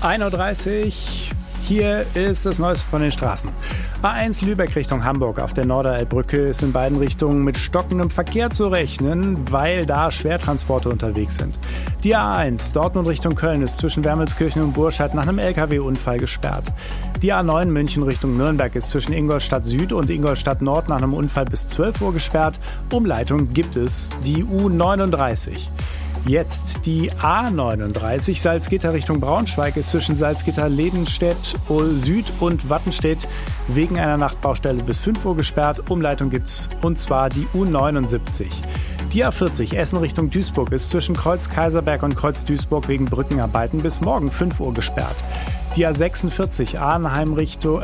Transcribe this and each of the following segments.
1:30 Uhr. Hier ist das Neueste von den Straßen. A1 Lübeck Richtung Hamburg auf der Norderelbbrücke ist in beiden Richtungen mit stockendem Verkehr zu rechnen, weil da Schwertransporte unterwegs sind. Die A1 Dortmund Richtung Köln ist zwischen Wermelskirchen und Burscheid nach einem LKW-Unfall gesperrt. Die A9 München Richtung Nürnberg ist zwischen Ingolstadt Süd und Ingolstadt Nord nach einem Unfall bis 12 Uhr gesperrt. Umleitung gibt es die U39. Jetzt die A39 Salzgitter Richtung Braunschweig ist zwischen Salzgitter-Ledenstedt Süd und Wattenstedt wegen einer Nachtbaustelle bis 5 Uhr gesperrt. Umleitung gibt's und zwar die U79. Die A40 Essen Richtung Duisburg ist zwischen Kreuz Kaiserberg und Kreuz Duisburg wegen Brückenarbeiten bis morgen 5 Uhr gesperrt. Die A46 Arnheim Richtung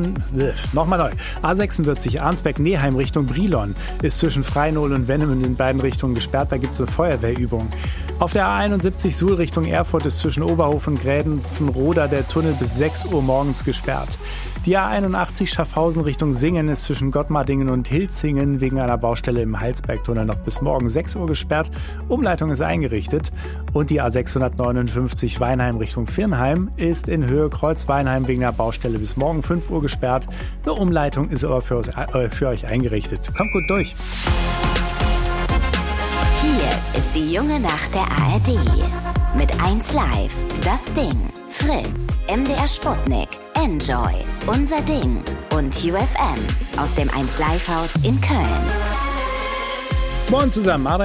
A46 Arnsberg-Neheim Richtung Brilon ist zwischen Freinol und Wennem in beiden Richtungen gesperrt. Da gibt es eine Feuerwehrübung. Auf der A71 Suhl Richtung Erfurt ist zwischen Oberhof und Grädenfenroda der Tunnel bis 6 Uhr morgens gesperrt. Die A81 Schaffhausen Richtung Singen ist zwischen Gottmardingen und Hilzingen wegen einer Baustelle im Halsbergtunnel noch bis morgen 6 Uhr gesperrt. Umleitung ist eingerichtet. Und die A659 Weinheim Richtung Virnheim ist in Höhe Kreuz-Weinheim wegen einer Baustelle bis morgen 5 Uhr gesperrt. Eine Umleitung ist aber für euch eingerichtet. Kommt gut durch. Hier ist die junge Nacht der ARD. Mit 1 Live, Das Ding, Fritz, MDR Sputnik, Enjoy, Unser Ding und UFM aus dem 1 Live Haus in Köln. Moin zusammen,